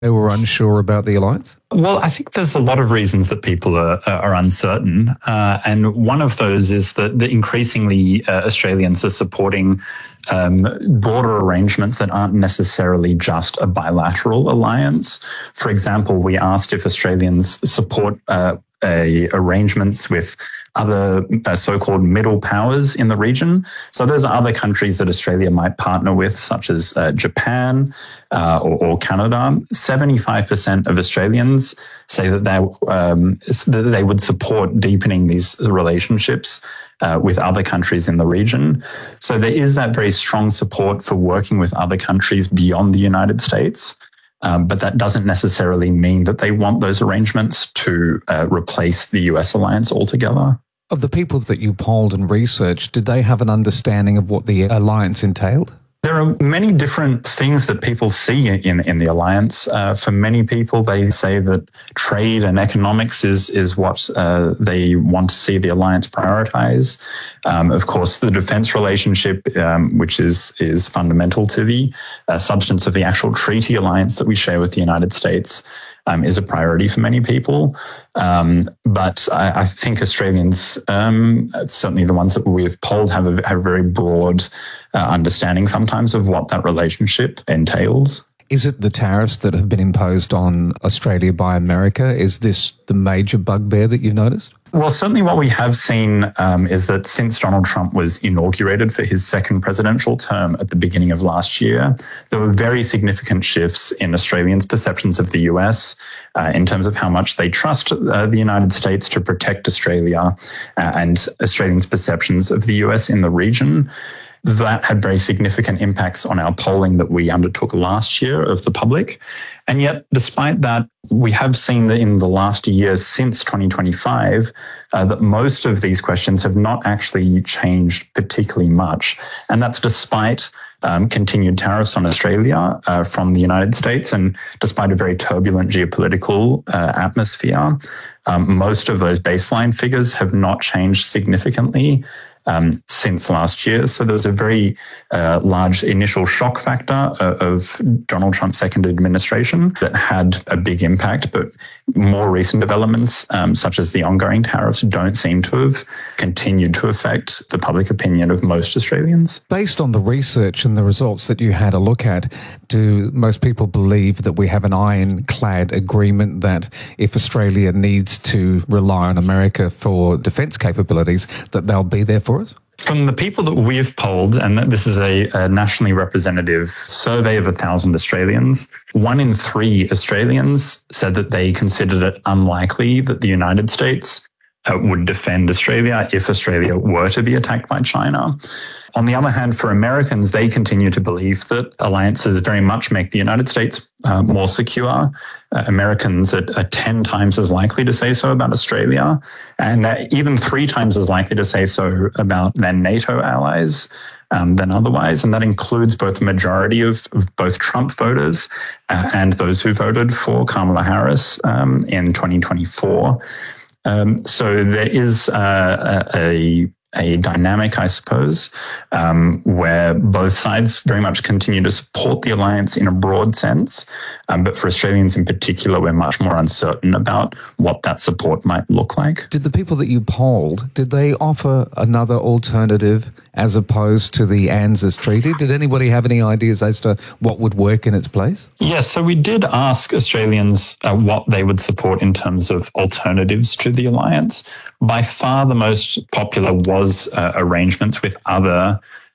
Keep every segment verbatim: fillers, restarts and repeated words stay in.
they were unsure about the alliance? Well, I think there's a lot of reasons that people are, are uncertain. Uh, and one of those is that, that increasingly uh, Australians are supporting um, broader arrangements that aren't necessarily just a bilateral alliance. For example, we asked if Australians support uh, a, arrangements with other uh, so-called middle powers in the region. So those are other countries that Australia might partner with, such as uh, Japan uh, or, or Canada. seventy-five percent of Australians say that they, um, that they would support deepening these relationships uh, with other countries in the region. So there is that very strong support for working with other countries beyond the United States. Um, but that doesn't necessarily mean that they want those arrangements to uh, replace the U S alliance altogether. Of the people that you polled and researched, did they have an understanding of what the alliance entailed? There are many different things that people see in, in the alliance. Uh, for many people, they say that trade and economics is, is what uh, they want to see the alliance prioritize. Um, of course, the defense relationship, um, which is, is fundamental to the uh, substance of the actual treaty alliance that we share with the United States, um, is a priority for many people. Um, but I, I think Australians, um, certainly the ones that we've polled, have a, have a very broad uh, understanding sometimes of what that relationship entails. Is it the tariffs that have been imposed on Australia by America? Is this the major bugbear that you've noticed? Well, certainly what we have seen um, is that since Donald Trump was inaugurated for his second presidential term at the beginning of last year, there were very significant shifts in Australians' perceptions of the U S uh, in terms of how much they trust uh, the United States to protect Australia uh, and Australians' perceptions of the U S in the region. That had very significant impacts on our polling that we undertook last year of the public. And yet, despite that, we have seen that in the last year since twenty twenty-five, uh, that most of these questions have not actually changed particularly much. And that's despite um, continued tariffs on Australia uh, from the United States, and despite a very turbulent geopolitical uh, atmosphere. Um, most of those baseline figures have not changed significantly Um, since last year. So there was a very uh, large initial shock factor of, of Donald Trump's second administration that had a big impact, but more recent developments, um, such as the ongoing tariffs, don't seem to have continued to affect the public opinion of most Australians. Based on the research and the results that you had a look at, do most people believe that we have an ironclad agreement that if Australia needs to rely on America for defence capabilities, that they'll be there for us? From the people that we've polled, and this is a, a nationally representative survey of one thousand Australians, one in three Australians said that they considered it unlikely that the United States uh, would defend Australia if Australia were to be attacked by China. On the other hand, for Americans, they continue to believe that alliances very much make the United States uh, more secure. Uh, Americans are, are ten times as likely to say so about Australia, and uh, even three times as likely to say so about their NATO allies um, than otherwise. And that includes both the majority of, of both Trump voters uh, and those who voted for Kamala Harris um, in twenty twenty-four. Um, so there is uh, a, a a dynamic, I suppose, um, where both sides very much continue to support the alliance in a broad sense. Um, but for Australians in particular, we're much more uncertain about what that support might look like. Did the people that you polled, did they offer another alternative as opposed to the ANZUS treaty? Did anybody have any ideas as to what would work in its place? Yes, so we did ask Australians uh, what they would support in terms of alternatives to the alliance. By far the most popular was uh, arrangements with other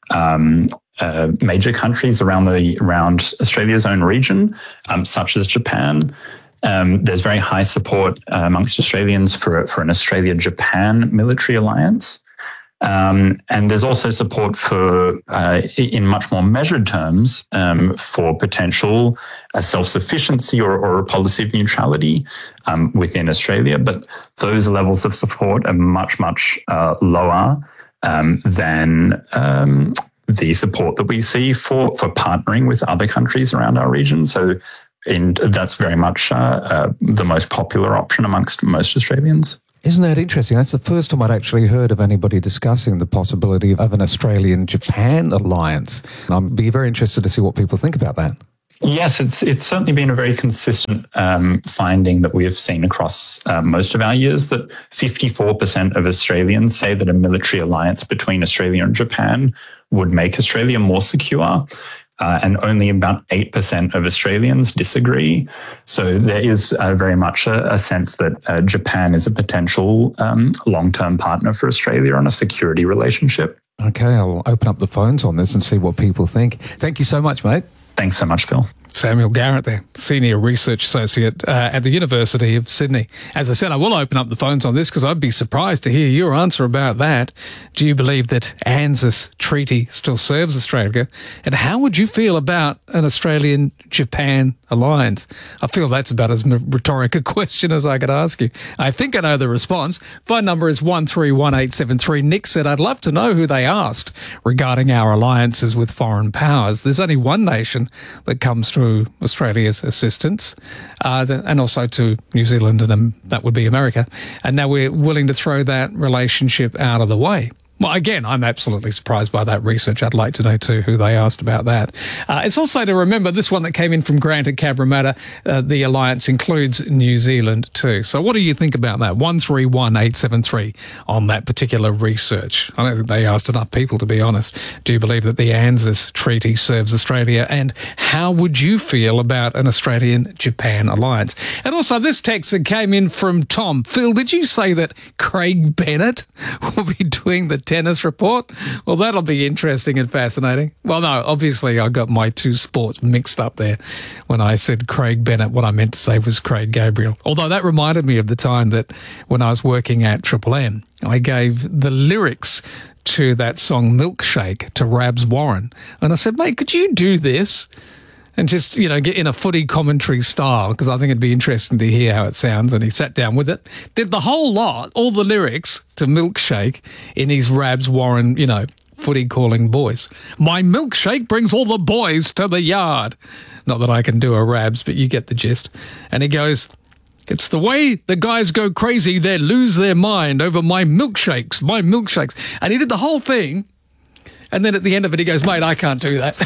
um, uh, major countries around the around Australia's own region, um, such as Japan. Um, there's very high support uh, amongst Australians for for an Australia-Japan military alliance. Um, and there's also support for, uh, in much more measured terms, um, for potential uh, self-sufficiency or, or a policy of neutrality um, within Australia. But those levels of support are much, much uh, lower um, than um, the support that we see for, for partnering with other countries around our region. So in, that's very much uh, uh, the most popular option amongst most Australians. Isn't that interesting? That's the first time I'd actually heard of anybody discussing the possibility of an Australian-Japan alliance. I'd be very interested to see what people think about that. Yes, it's it's certainly been a very consistent um, finding that we have seen across uh, most of our years, that fifty-four percent of Australians say that a military alliance between Australia and Japan would make Australia more secure. Uh, and only about eight percent of Australians disagree. So there is uh, very much a, a sense that uh, Japan is a potential um, long-term partner for Australia on a security relationship. Okay, I'll open up the phones on this and see what people think. Thank you so much, mate. Thanks so much, Phil. Samuel Garrett there, Senior Research Associate uh, at the University of Sydney. As I said, I will open up the phones on this because I'd be surprised to hear your answer about that. Do you believe that ANZUS treaty still serves Australia? And how would you feel about an Australian-Japan alliance? I feel that's about as rhetorical a question as I could ask you. I think I know the response. Phone number is one three one eight seven three. Nick said, I'd love to know who they asked regarding our alliances with foreign powers. There's only one nation that comes through Australia's assistance, uh, and also to New Zealand, and um, that would be America. And now we're willing to throw that relationship out of the way. Well, again, I'm absolutely surprised by that research. I'd like to know, too, who they asked about that. Uh, it's also to remember this one that came in from Grant at Cabramatta. Uh, the alliance includes New Zealand, too. So what do you think about that? one three one eight seven three on that particular research. I don't think they asked enough people, to be honest. Do you believe that the ANZUS treaty serves Australia? And how would you feel about an Australian-Japan alliance? And also, this text that came in from Tom. Phil, did you say that Craig Bennett will be doing the tennis report? Well, that'll be interesting and fascinating. Well, no, obviously I got my two sports mixed up there. When I said Craig Bennett, what I meant to say was Craig Gabriel. Although that reminded me of the time that when I was working at Triple M, I gave the lyrics to that song Milkshake to Rabs Warren. And I said, mate, could you do this? And just, you know, get in a footy commentary style, because I think it'd be interesting to hear how it sounds. And he sat down with it, did the whole lot, all the lyrics to Milkshake in his Rabs Warren, you know, footy calling voice. My milkshake brings all the boys to the yard. Not that I can do a Rabs, but you get the gist. And he goes, it's the way the guys go crazy, they lose their mind over my milkshakes, my milkshakes. And he did the whole thing. And then at the end of it, he goes, mate, I can't do that.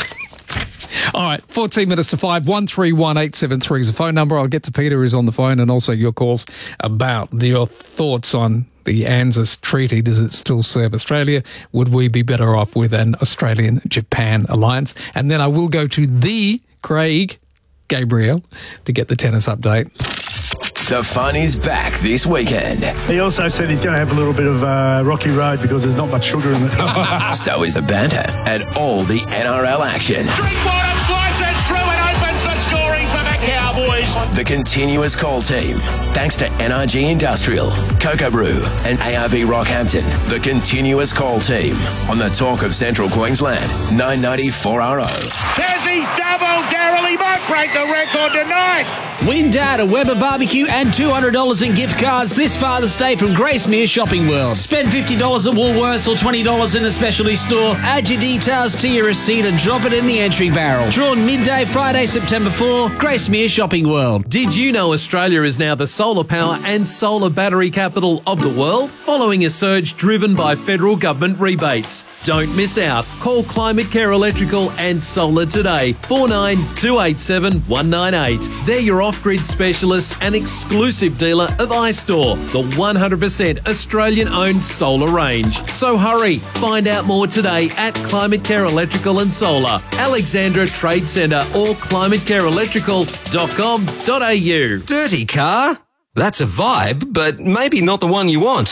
All right, fourteen minutes to five, one three one eight seven three is the phone number. I'll get to Peter, who's on the phone, and also your calls about your thoughts on the ANZUS treaty. Does it still serve Australia? Would we be better off with an Australian-Japan alliance? And then I will go to the Craig Gabriel to get the tennis update. The fun is back this weekend. He also said he's going to have a little bit of uh, rocky road because there's not much sugar in it. So is the banter and all the N R L action. Drinkwater slices through and opens the scoring for the Cowboys. The continuous call team. Thanks to N R G Industrial, Cocoa Brew and A R B Rockhampton. The continuous call team on the Talk of Central Queensland, nine ninety four R O. Tassie's double. Daryl, he might break the record tonight. Win Dad, a Weber barbecue and two hundred dollars in gift cards this Father's Day from Gracemere Shopping World. Spend fifty dollars at Woolworths or twenty dollars in a specialty store. Add your details to your receipt and drop it in the entry barrel. Drawn midday Friday, September fourth, Gracemere Shopping World. Did you know Australia is now the solar power and solar battery capital of the world, following a surge driven by federal government rebates? Don't miss out. Call Climate Care Electrical and Solar today, four nine two eight seven one nine eight. They're your off-grid specialist and exclusive dealer of iStore, the one hundred percent Australian-owned solar range. So hurry, find out more today at Climate Care Electrical and Solar, Alexandra Trade Centre or climate care electrical dot com dot a u. Dirty car? That's a vibe, but maybe not the one you want.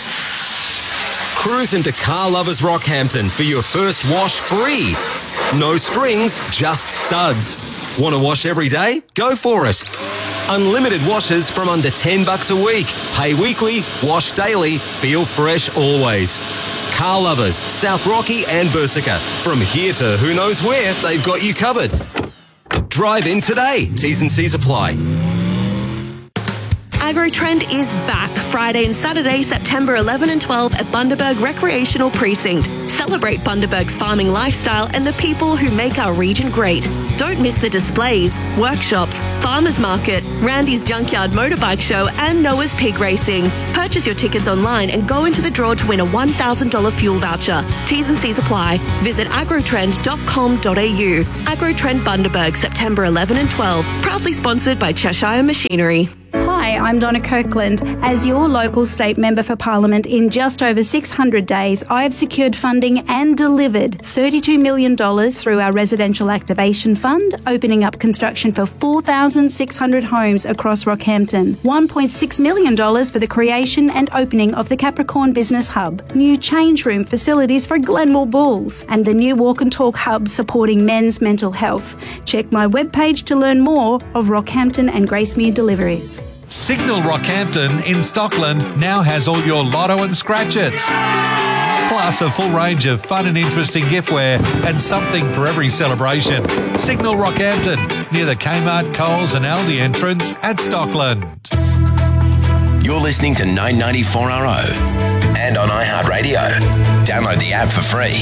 Cruise into Car Lovers Rockhampton for your first wash free. No strings, just suds. Want to wash every day? Go for it. Unlimited washes from under ten bucks a week. Pay weekly, wash daily, feel fresh always. Car Lovers, South Rocky and Bursica. From here to who knows where, they've got you covered. Drive in today. T's and C's apply. AgroTrend is back Friday and Saturday, September eleventh and twelfth at Bundaberg Recreational Precinct. Celebrate Bundaberg's farming lifestyle and the people who make our region great. Don't miss the displays, workshops, farmers market, Randy's Junkyard Motorbike Show and Noah's Pig Racing. Purchase your tickets online and go into the draw to win a one thousand dollars fuel voucher. T's and C's apply. Visit agrotrend dot com dot a u. AgroTrend Bundaberg, September eleventh and twelfth. Proudly sponsored by Cheshire Machinery. Hi, I'm Donna Kirkland. As your local state member for Parliament, in just over six hundred days, I have secured funding and delivered thirty-two million dollars through our Residential Activation Fund, opening up construction for four thousand six hundred homes across Rockhampton, one point six million dollars for the creation and opening of the Capricorn Business Hub, new change room facilities for Glenmore Bulls, and the new Walk and Talk Hub supporting men's mental health. Check my webpage to learn more of Rockhampton and Gracemere deliveries. Signal Rockhampton in Stockland now has all your lotto and scratch-its. Plus a full range of fun and interesting giftware and something for every celebration. Signal Rockhampton, near the Kmart, Coles and Aldi entrance at Stockland. You're listening to nine ninety-four R O and on iHeartRadio. Download the app for free.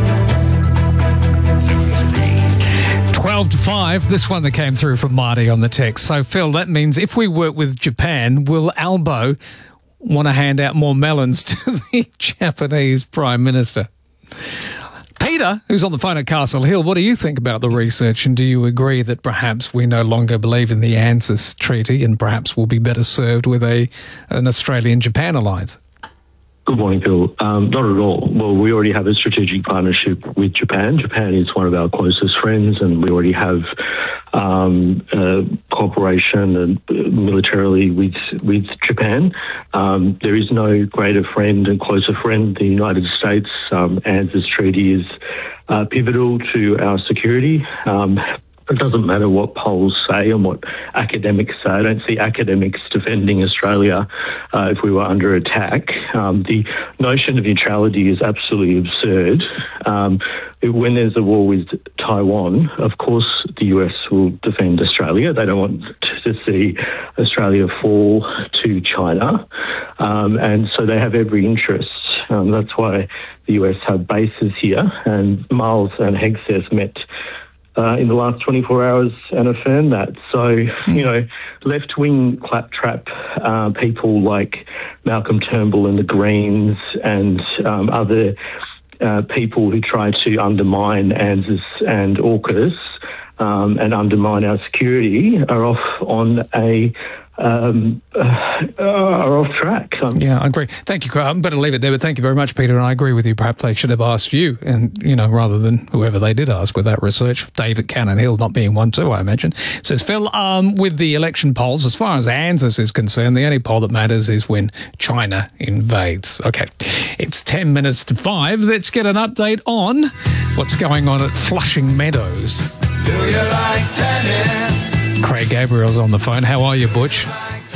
twelve to five, this one that came through from Marty on the text. So, Phil, that means if we work with Japan, will Albo want to hand out more melons to the Japanese Prime Minister? Peter, who's on the phone at Castle Hill, what do you think about the research, and do you agree that perhaps we no longer believe in the ANZUS Treaty and perhaps we'll be better served with a an Australian-Japan alliance? Good morning, Phil. Um, not at all. Well, we already have a strategic partnership with Japan. Japan is one of our closest friends, and we already have um, uh, cooperation and militarily with with Japan. Um, there is no greater friend and closer friend than the United States. Um, ANZUS Treaty is uh, pivotal to our security. Um, It doesn't matter what polls say and what academics say. I don't see academics defending Australia uh, if we were under attack. Um, the notion of neutrality is absolutely absurd. Um, when there's a war with Taiwan, of course the U S will defend Australia. They don't want to see Australia fall to China. Um, and so they have every interest. Um, that's why the U S have bases here. And Miles and Hegseth met Uh, in the last twenty-four hours and affirm that. So, you know, left-wing claptrap uh, people like Malcolm Turnbull and the Greens and um, other uh, people who try to undermine ANZUS and AUKUS um, and undermine our security are off on a um, uh, are off track. Um, yeah, I agree. Thank you. I'm better leave it there, but thank you very much, Peter. And I agree with you. Perhaps they should have asked you, and you know, rather than whoever they did ask with that research. David Cannon Hill not being one too, I imagine. Says Phil, um, with the election polls, as far as ANZUS is concerned, the only poll that matters is when China invades. Okay, it's ten minutes to five. Let's get an update on what's going on at Flushing Meadows. Do you like tennis? Craig Gabriel's on the phone. How are you, Butch?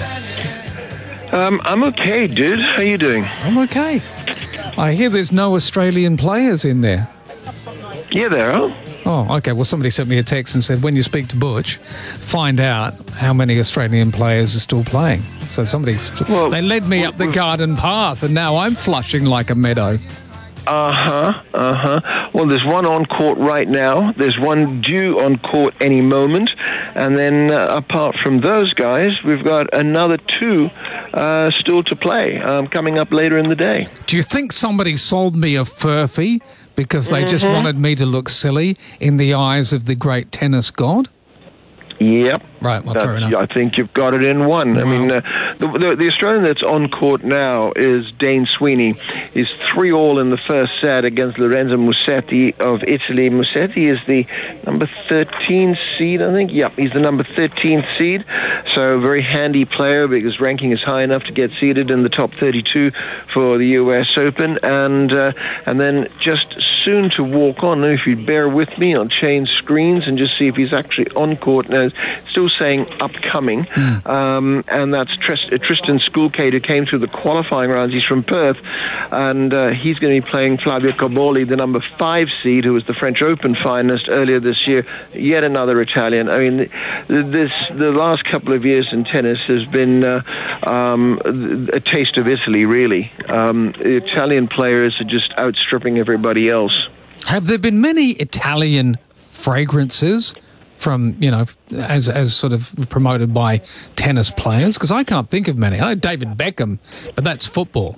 Um, I'm okay, dude. How you doing? I'm okay. I hear there's no Australian players in there. Yeah, there are. Oh, okay. Well, somebody sent me a text and said, when you speak to Butch, find out how many Australian players are still playing. So somebody, well, they led me up the garden path, and now I'm flushing like a meadow. Uh-huh, uh-huh. Well, there's one on court right now. There's one due on court any moment. And then uh, apart from those guys, we've got another two uh, still to play um, coming up later in the day. Do you think somebody sold me a furphy because they mm-hmm. just wanted me to look silly in the eyes of the great tennis god? Yep. Right, well, fair enough. I think you've got it in one. Wow. I mean, uh, the, the, the Australian that's on court now is Dane Sweeney. He's three all in the first set against Lorenzo Musetti of Italy. Musetti is the number thirteen seed, I think. Yep, he's the number thirteen seed. So very handy player because ranking is high enough to get seeded in the top thirty-two for the U S Open. And uh, and then just soon to walk on. And if you bear with me, I'll change screens and just see if he's actually on court now. Still saying upcoming, mm. um, and that's Trist- Tristan Skulkade, who came through the qualifying rounds. He's from Perth, and uh, he's going to be playing Flavio Cobolli, the number five seed, who was the French Open finalist earlier this year. Yet another Italian. I mean, this the last couple of years in tennis has been uh, um, a taste of Italy, really. Um, Italian players are just outstripping everybody else. Have there been many Italian fragrances from, you know, as as sort of promoted by tennis players? Because I can't think of many. I know David Beckham, but that's football.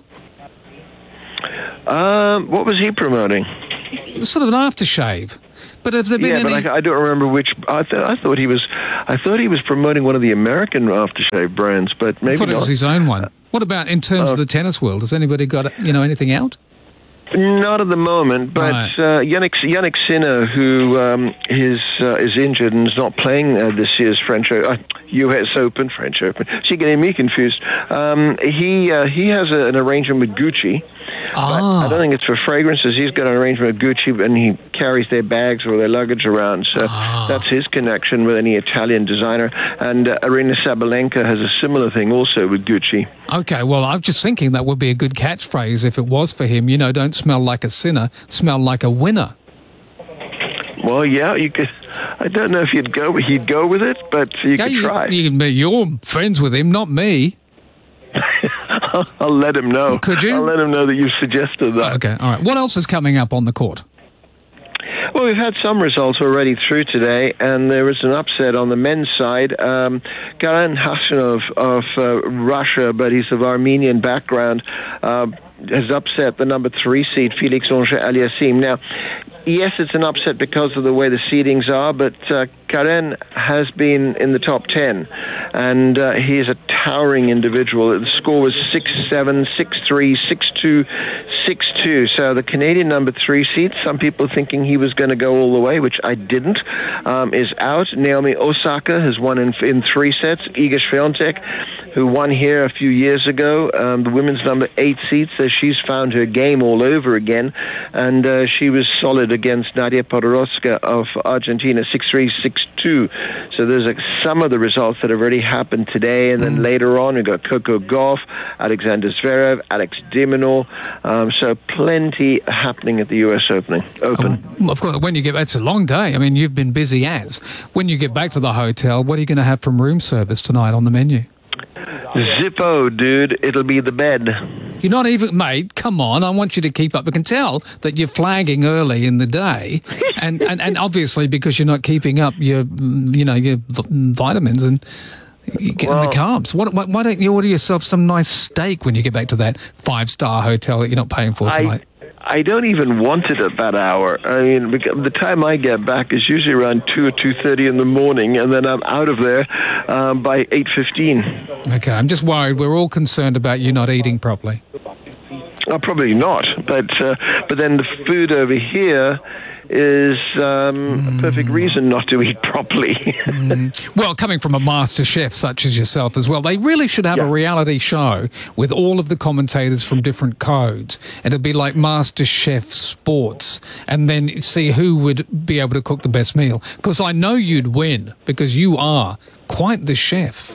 Um, what was he promoting? Sort of an aftershave. But have there been yeah, any... but I, I don't remember which. I, th- I thought he was. I thought he was promoting one of the American aftershave brands, but maybe I thought not. it was his own one. What about in terms uh, of the tennis world? Has anybody got, you know, anything out? Not at the moment, but right. uh, Yannick, Yannick Sinner, who um, is uh, is injured and is not playing uh, this year's French uh, U S Open, French Open. She's getting me confused. Um, he uh, he has a, an arrangement with Gucci. Ah. I don't think it's for fragrances. He's got an arrangement with Gucci, and he carries their bags or their luggage around. So ah. that's his connection with any Italian designer. And uh, Arina Sabalenka has a similar thing also with Gucci. Okay, well, I'm just thinking that would be a good catchphrase if it was for him. You know, don't smell like a sinner, smell like a winner. Well, yeah, you could. I don't know if you'd go. He'd go with it, but you yeah, could you, try. You, you're friends with him, not me. I'll let him know. Could you? I'll let him know that you've suggested that. Okay, all right. What else is coming up on the court? Well, we've had some results already through today, and there was an upset on the men's side. Um, Karen Khachanov of uh, Russia, but he's of Armenian background, uh, has upset the number three seed, Felix Auger-Aliassime. Now, yes, it's an upset because of the way the seedings are, but uh, Karen has been in the top ten, and uh, he is a towering individual. The score was six seven, six three, six two, six two. So the Canadian number three seed, some people thinking he was going to go all the way, which I didn't, um, is out. Naomi Osaka has won in, in three sets. Iga Swiatek, who won here a few years ago, um, the women's number eight seed, so she's found her game all over again, and uh, she was solid against Nadia Podoroska of Argentina, six three, six two. So there's like some of the results that have already happened today, and then mm. later on we've got Coco Gauff, Alexander Zverev, Alex de Minaur, um, so plenty happening at the U S Opening, Open. Oh, of course, when you get back, it's a long day. I mean, you've been busy as. When you get back to the hotel, what are you going to have from room service tonight on the menu? Zippo, dude. It'll be the bed. You're not even, mate, come on. I want you to keep up. I can tell that you're flagging early in the day, and, and, and obviously because you're not keeping up your, you know, your vitamins and you get well, the carbs. Why, why, why don't you order yourself some nice steak when you get back to that five-star hotel that you're not paying for tonight? I, I don't even want it at that hour. I mean, the time I get back is usually around two or two thirty in the morning, and then I'm out of there um, by eight fifteen. Okay, I'm just worried. We're all concerned about you not eating properly. Oh, probably not, but uh, but then the food over here is um, mm. a perfect reason not to eat properly. mm. Well, coming from a master chef such as yourself as well, they really should have yeah. a reality show with all of the commentators from different codes. And it'd be like Master Chef Sports, and then see who would be able to cook the best meal. Because I know you'd win, because you are quite the chef.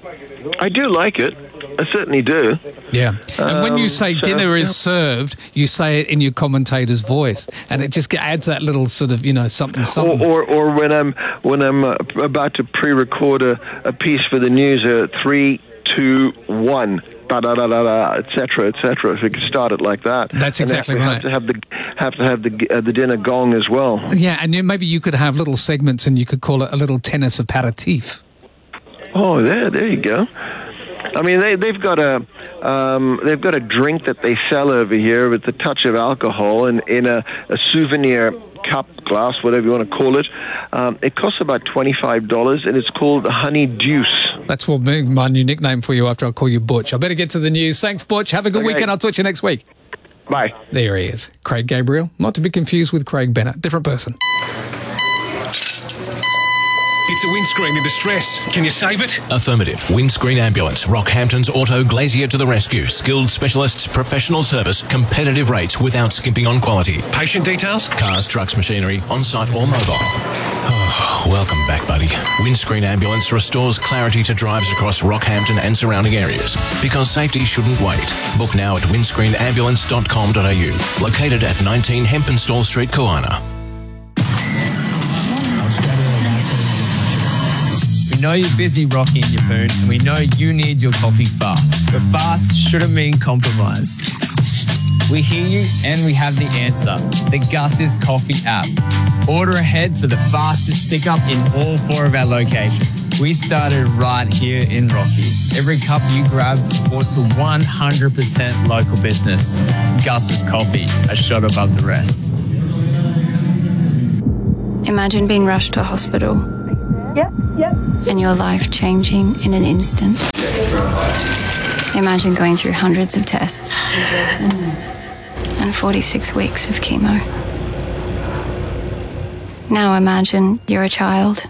I do like it. I certainly do. Yeah. And um, when you say so, dinner is yeah. served, you say it in your commentator's voice, and it just adds that little sort of, you know, something, something. Or, or, or when I'm when I'm uh, about to pre-record a, a piece for the news, uh, three, two, one. Da da da da da, et cetera, et cetera. If we could start it like that, that's exactly and right. Have to have the have to have the uh, the dinner gong as well. Yeah, and you, maybe you could have little segments, and you could call it a little tennis aperitif. Oh, there, there you go. I mean, they they've got a um, they've got a drink that they sell over here with a touch of alcohol and in a, a souvenir cup, glass, whatever you want to call it. Um, it costs about twenty-five dollars, and it's called the Honey Deuce. That's what my new nickname for you after I call you Butch. I better get to the news. Thanks, Butch. Have a good okay. weekend. I'll talk to you next week. Bye. There he is, Craig Gabriel. Not to be confused with Craig Bennett. Different person. It's It's a windscreen in distress. Can you save it? Affirmative. Windscreen Ambulance. Rockhampton's Auto Glazier to the rescue. Skilled specialists, professional service, competitive rates without skimping on quality. Patient details? Cars, trucks, machinery, on-site or mobile. Oh, welcome back, buddy. Windscreen Ambulance restores clarity to drives across Rockhampton and surrounding areas. Because safety shouldn't wait. Book now at windscreen ambulance dot com dot a u. Located at nineteen Hempenstall Street, Koana. We know you're busy rocking your poon, and we know you need your coffee fast. But fast shouldn't mean compromise. We hear you and we have the answer. The Gus's Coffee app. Order ahead for the fastest pickup in all four of our locations. We started right here in Rocky. Every cup you grab supports a one hundred percent local business. Gus's Coffee, a shot above the rest. Imagine being rushed to hospital. Yep, yep. And your life changing in an instant. Imagine going through hundreds of tests and forty-six weeks of chemo. Now imagine you're a child.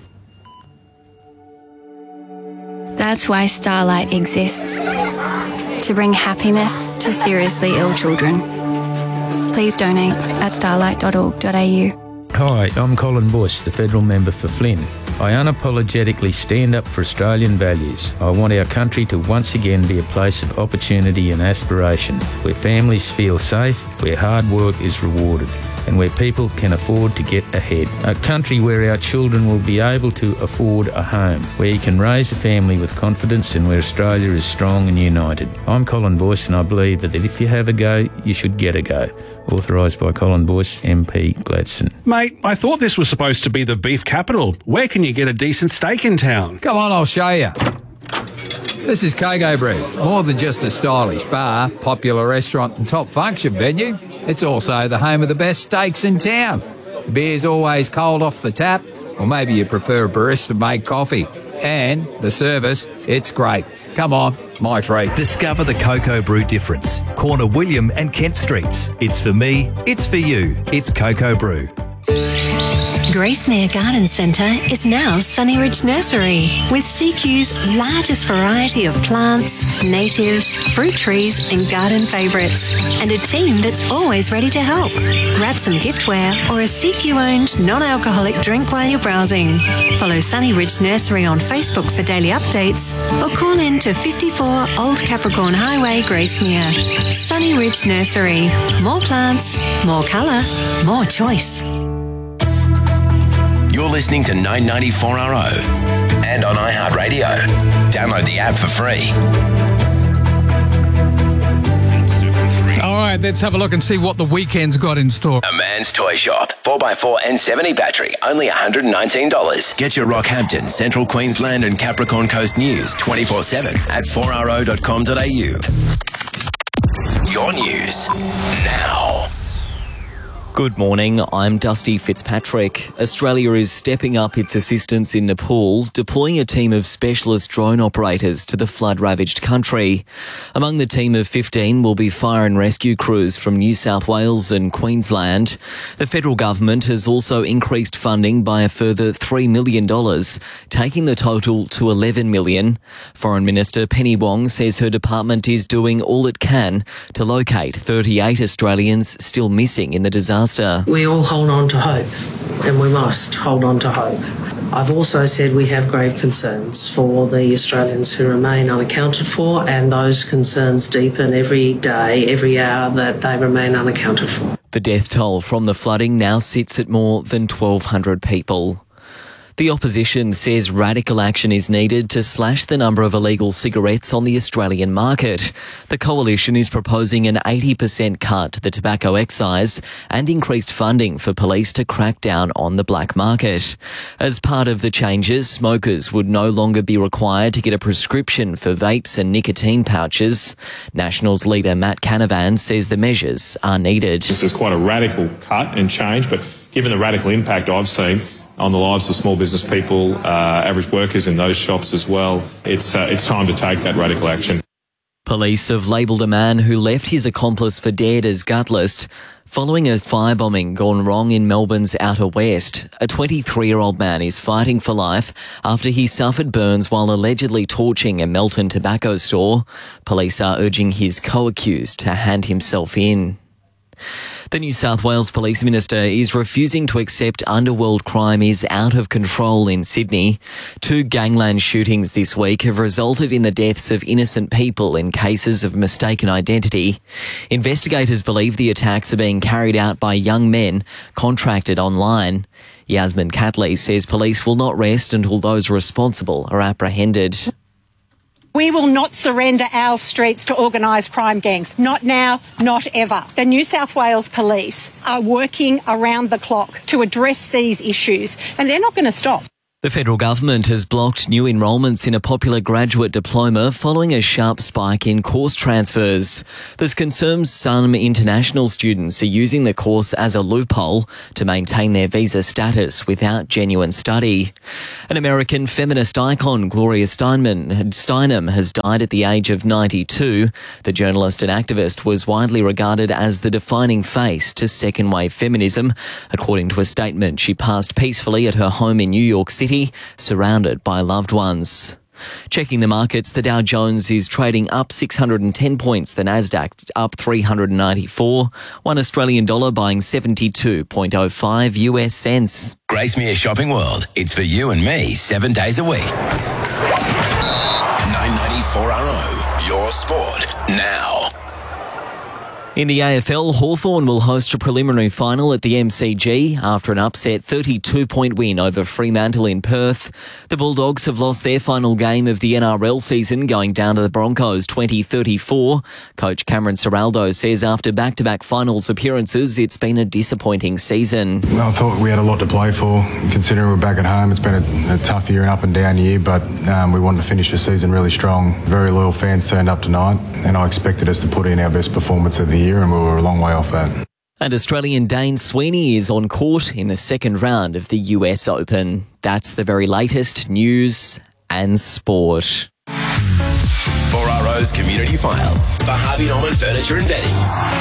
That's why Starlight exists. To bring happiness to seriously ill children. Please donate at starlight dot org dot a u. Hi, I'm Colin Bush, the federal member for Flynn. I unapologetically stand up for Australian values. I want our country to once again be a place of opportunity and aspiration, where families feel safe, where hard work is rewarded, and where people can afford to get ahead. A country where our children will be able to afford a home, where you can raise a family with confidence and where Australia is strong and united. I'm Colin Boyce and I believe that if you have a go, you should get a go. Authorised by Colin Boyce, M P Gladstone. Mate, I thought this was supposed to be the beef capital. Where can you get a decent steak in town? Come on, I'll show you. This is Coco Brew. More than just a stylish bar, popular restaurant and top function venue, it's also the home of the best steaks in town. The beer's always cold off the tap, or maybe you prefer a barista-made coffee. And the service, it's great. Come on, my treat. Discover the Coco Brew difference. Corner William and Kent Streets. It's for me, it's for you. It's Coco Brew. Gracemere Garden Centre is now Sunnyridge Nursery, with C Q's largest variety of plants, natives, fruit trees and garden favourites, and a team that's always ready to help. Grab some giftware or a C Q-owned non-alcoholic drink while you're browsing. Follow Sunnyridge Nursery on Facebook for daily updates or call in to fifty-four Old Capricorn Highway, Gracemere. Sunnyridge Nursery. More plants, more colour, more choice. You're listening to nine ninety-four R O and on iHeartRadio. Download the app for free. All right, let's have a look and see what the weekend's got in store. A Man's Toy Shop. four by four and seventy battery. Only one hundred nineteen dollars. Get your Rockhampton, Central Queensland and Capricorn Coast news twenty-four seven at four r o dot com dot a u. Your news now. Good morning, I'm Dusty Fitzpatrick. Australia is stepping up its assistance in Nepal, deploying a team of specialist drone operators to the flood-ravaged country. Among the team of fifteen will be fire and rescue crews from New South Wales and Queensland. The federal government has also increased funding by a further three million dollars, taking the total to eleven million dollars. Foreign Minister Penny Wong says her department is doing all it can to locate thirty-eight Australians still missing in the disaster. We all hold on to hope, and we must hold on to hope. I've also said we have grave concerns for the Australians who remain unaccounted for, and those concerns deepen every day, every hour that they remain unaccounted for. The death toll from the flooding now sits at more than twelve hundred people. The opposition says radical action is needed to slash the number of illegal cigarettes on the Australian market. The coalition is proposing an eighty percent cut to the tobacco excise and increased funding for police to crack down on the black market. As part of the changes, smokers would no longer be required to get a prescription for vapes and nicotine pouches. Nationals leader Matt Canavan says the measures are needed. This is quite a radical cut and change, but given the radical impact I've seen on the lives of small business people, uh, average workers in those shops as well, it's uh, it's time to take that radical action. Police have labelled a man who left his accomplice for dead as gutless following a firebombing gone wrong in Melbourne's Outer West. A twenty-three-year-old man is fighting for life after he suffered burns while allegedly torching a Melton tobacco store. Police are urging his co-accused to hand himself in. The New South Wales Police Minister is refusing to accept underworld crime is out of control in Sydney. Two gangland shootings this week have resulted in the deaths of innocent people in cases of mistaken identity. Investigators believe the attacks are being carried out by young men contracted online. Yasmin Catley says police will not rest until those responsible are apprehended. We will not surrender our streets to organised crime gangs. Not now, not ever. The New South Wales Police are working around the clock to address these issues, and they're not going to stop. The federal government has blocked new enrolments in a popular graduate diploma following a sharp spike in course transfers. There's concerns some international students are using the course as a loophole to maintain their visa status without genuine study. An American feminist icon, Gloria Steinem, Steinem, has died at the age of ninety-two. The journalist and activist was widely regarded as the defining face to second-wave feminism. According to a statement, she passed peacefully at her home in New York City, surrounded by loved ones. Checking the markets, the Dow Jones is trading up six hundred ten points, the Nasdaq up three hundred ninety-four, one Australian dollar buying seventy-two point oh five U S cents. Gracemere Shopping World. It's for you and me seven days a week. nine ninety-four R O, your sport now. In the A F L, Hawthorn will host a preliminary final at the M C G after an upset thirty-two point win over Fremantle in Perth. The Bulldogs have lost their final game of the N R L season, going down to the Broncos twenty thirty-four. Coach Cameron Ciraldo says after back-to-back finals appearances, it's been a disappointing season. Well, I thought we had a lot to play for, considering we're back at home. It's been a, a tough year, an up and down year, but um, we wanted to finish the season really strong. Very loyal fans turned up tonight, and I expected us to put in our best performance of the year, and we were a long way off that. And Australian Dane Sweeney is on court in the second round of the U S Open. That's the very latest news and sport. four R O's Community File for Harvey Norman Furniture and Bedding.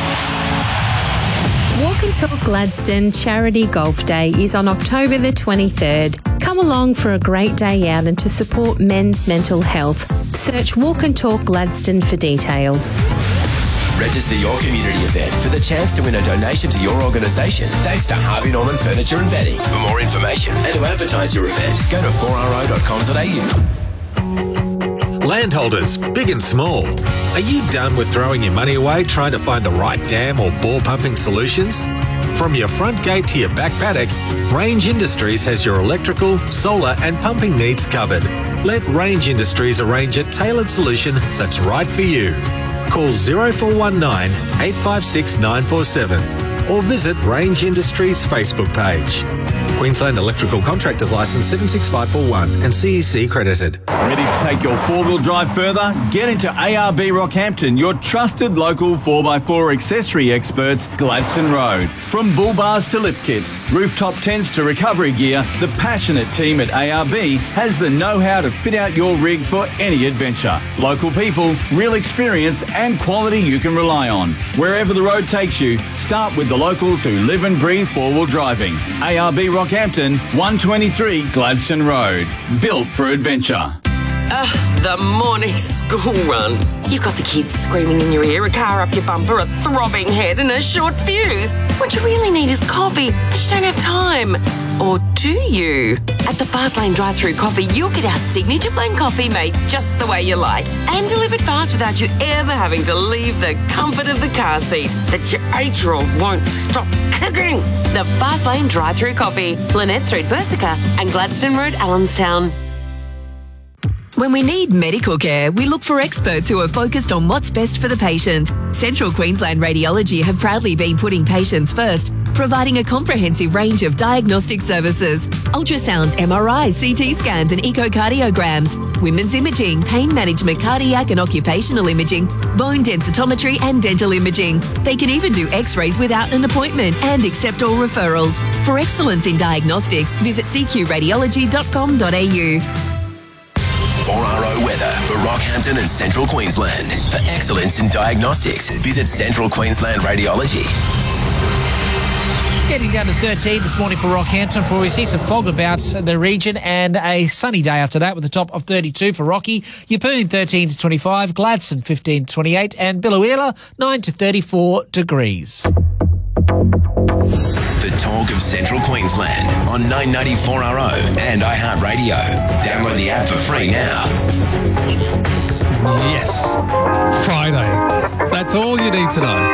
Walk and Talk Gladstone Charity Golf Day is on October the twenty-third. Come along for a great day out and to support men's mental health. Search Walk and Talk Gladstone for details. Register your community event for the chance to win a donation to your organisation thanks to Harvey Norman Furniture and Bedding. For more information and to advertise your event, go to four R O dot com dot A U. Landholders, big and small, are you done with throwing your money away trying to find the right dam or bore pumping solutions? From your front gate to your back paddock, Range Industries has your electrical, solar and pumping needs covered. Let Range Industries arrange a tailored solution that's right for you. Call zero four one nine, eight five six, nine four seven or visit Range Industries Facebook page. Queensland Electrical Contractors Licence seven six five four one and C E C credited. Ready to take your four-wheel drive further? Get into A R B Rockhampton, your trusted local four by four accessory experts, Gladstone Road. From bull bars to lift kits, rooftop tents to recovery gear, the passionate team at A R B has the know-how to fit out your rig for any adventure. Local people, real experience and quality you can rely on. Wherever the road takes you, start with the locals who live and breathe four-wheel driving. A R B Rockhampton, one twenty-three Gladstone Road. Built for adventure. Ugh, the morning school run. You've got the kids screaming in your ear, a car up your bumper, a throbbing head and a short fuse. What you really need is coffee, but you don't have time. Or do you? At the Fastlane drive-through coffee, you'll get our signature blend coffee made just the way you like and delivered fast without you ever having to leave the comfort of the car seat that your eight-year-old won't stop kicking. The Fastlane drive-through coffee, Lynette Street, Bersica and Gladstone Road, Allenstown. When we need medical care, we look for experts who are focused on what's best for the patient. Central Queensland Radiology have proudly been putting patients first, providing a comprehensive range of diagnostic services: ultrasounds, M R Is, C T scans and echocardiograms, women's imaging, pain management, cardiac and occupational imaging, bone densitometry and dental imaging. They can even do x-rays without an appointment and accept all referrals. For excellence in diagnostics, visit c q radiology dot com dot a u. four R O weather for Rockhampton and Central Queensland. For excellence in diagnostics, visit Central Queensland Radiology. Getting down to thirteen this morning for Rockhampton before we see some fog about the region, and a sunny day after that with a top of thirty-two for Rocky. Yeppoon thirteen to twenty-five, Gladstone fifteen to twenty-eight, and Biloela nine to thirty-four degrees. The talk of Central Queensland on nine ninety-four R O and iHeartRadio. Download the app for free now. Yes. Friday. That's all you need to know.